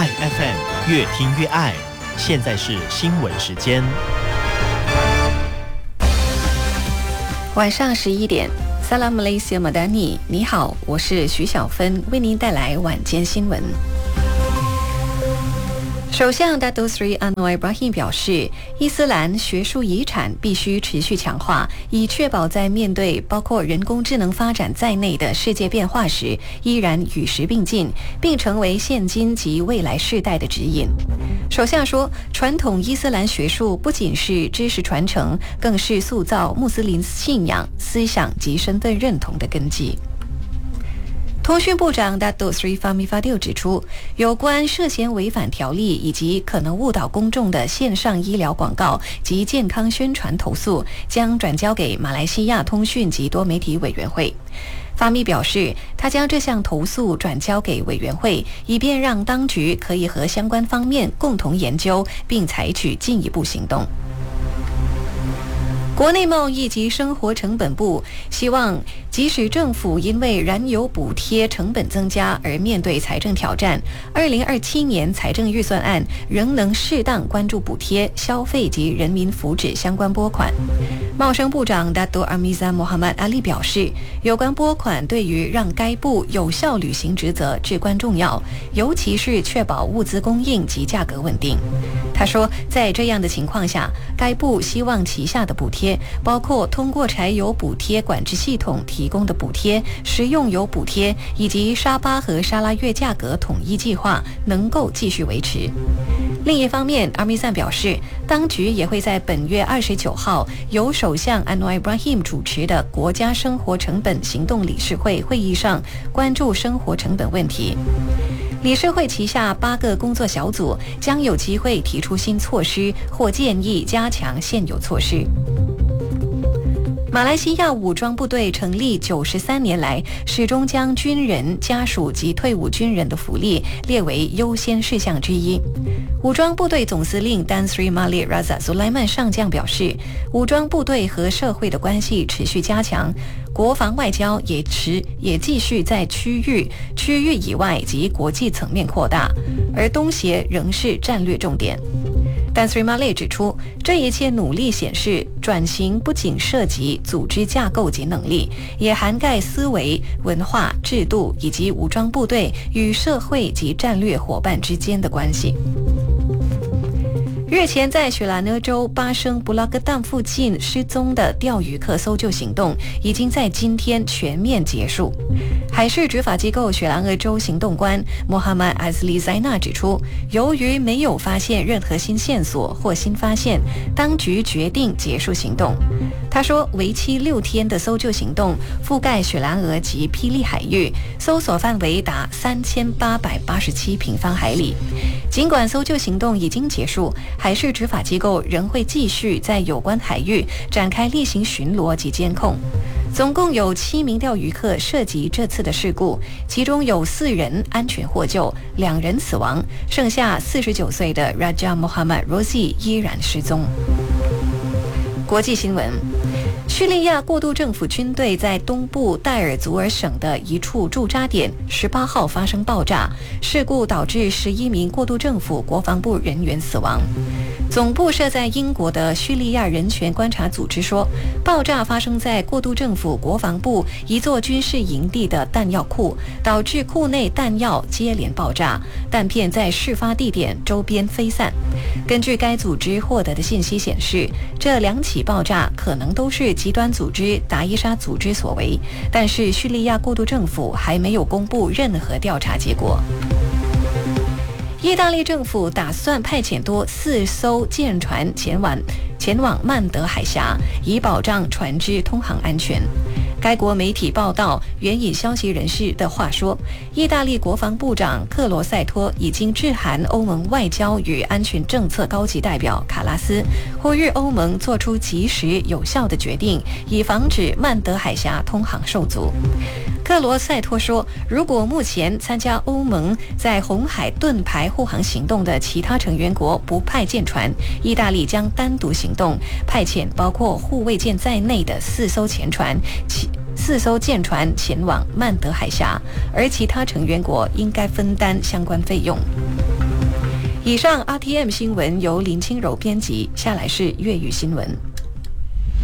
爱 FM， 越听越爱。现在是新闻时间， 晚上11点。Salam Malaysia Madani， 你好，我是徐小芬，为您带来晚间新闻。首相 Datuk Seri Anwar Ibrahim 表示，伊斯兰学术遗产必须持续强化，以确保在面对包括人工智能发展在内的世界变化时，依然与时并进，并成为现今及未来世代的指引。首相说，传统伊斯兰学术不仅是知识传承，更是塑造穆斯林信仰、思想及身份认同的根基。通讯部长 Datuk Seri Fahmi Fadil 指出，有关涉嫌违反条例以及可能误导公众的线上医疗广告及健康宣传投诉，将转交给马来西亚通讯及多媒体委员会。法米表示，他将这项投诉转交给委员会，以便让当局可以和相关方面共同研究，并采取进一步行动。国内贸易及生活成本部希望，即使政府因为燃油补贴成本增加而面对财政挑战，2027年财政预算案仍能适当关注补贴、消费及人民福祉相关拨款。贸生部长 Datuk Amizan Mohamad Ali 表示，有关拨款对于让该部有效履行职责至关重要，尤其是确保物资供应及价格稳定。他说，在这样的情况下，该部希望旗下的补贴，包括通过柴油补贴管制系统提供的补贴、食用油补贴以及沙巴和沙拉越价格统一计划，能够继续维持。另一方面，阿米赞表示，当局也会在本月29号由首相 Anwar Ibrahim 主持的国家生活成本行动理事会会议上关注生活成本问题。理事会旗下8个工作小组将有机会提出新措施或建议加强现有措施。马来西亚武装部队成立93年来，始终将军人、家属及退伍军人的福利列为优先事项之一。武装部队总司令 Tan Sri Malik Razak Sulaiman 上将表示，武装部队和社会的关系持续加强，国防外交也继续在区域以外及国际层面扩大，而东协仍是战略重点。但 Sri Malik 指出，这一切努力显示，转型不仅涉及组织架构及能力，也涵盖思维、文化、制度以及武装部队与社会及战略伙伴之间的关系。日前在雪兰莪州巴生布拉格旦附近失踪的钓鱼客搜救行动已经在今天全面结束。海事执法机构雪兰莪州行动官 Muhammad Azli Zainah 指出，由于没有发现任何新线索或新发现，当局决定结束行动。他说，为期6天的搜救行动覆盖雪兰莪及霹雳海域，搜索范围达3887平方海里。尽管搜救行动已经结束，海事执法机构仍会继续在有关海域展开例行巡逻及监控。总共有7名钓鱼客涉及这次的事故，其中有4人安全获救，2人死亡，剩下49岁的 Raja Muhammad Rozi 依然失踪。国际新闻，叙利亚过渡政府军队在东部戴尔祖尔省的一处驻扎点18号发生爆炸，事故导致11名过渡政府国防部人员死亡。总部设在英国的叙利亚人权观察组织说，爆炸发生在过渡政府国防部一座军事营地的弹药库，导致库内弹药接连爆炸，弹片在事发地点周边飞散。根据该组织获得的信息显示，这2起爆炸可能都是极端组织达伊沙组织所为，但是叙利亚过渡政府还没有公布任何调查结果。意大利政府打算派遣多4艘舰船前往曼德海峡，以保障船只通航安全。该国媒体报道，援引消息人士的话说，意大利国防部长克罗塞托已经致函欧盟外交与安全政策高级代表卡拉斯，呼吁欧盟做出及时有效的决定，以防止曼德海峡通航受阻。克罗塞托说，如果目前参加欧盟在红海盾牌护航行动的其他成员国不派舰船，意大利将单独行动，派遣包括护卫舰在内的4艘舰船前往曼德海峡，而其他成员国应该分担相关费用。 以上 RTM 新闻由林清柔编辑，下来是粤语新闻。